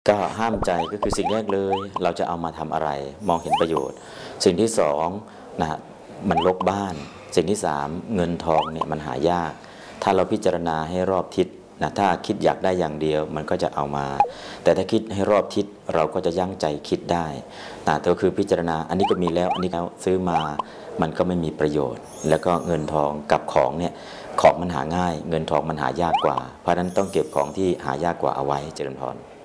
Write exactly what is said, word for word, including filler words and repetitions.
ก็ห้ามใจก็คือสิ่งแรกเลยเราจะเอามาทำอะไรมองเห็นประโยชน์ สิ่งที่สองนะมันรกบ้านสิ่งที่สามเงินทองเนี่ยมันหายากถ้าเราพิจารณาให้รอบทิศนะถ้าคิดอยากได้อย่างเดียวมันก็จะเอามา แต่ถ้าคิดให้รอบทิศเราก็จะยั้งใจคิดได้นะก็คือพิจารณาอันนี้ก็มีแล้วอันนี้แล้วซื้อมามันก็ไม่มีประโยชน์ แล้วก็เงินทองกับของเนี่ยของมันหาง่ายเงินทองมันหายากกว่าเพราะฉะนั้นต้องเก็บของที่หายากกว่าเอาไว้เจริญพร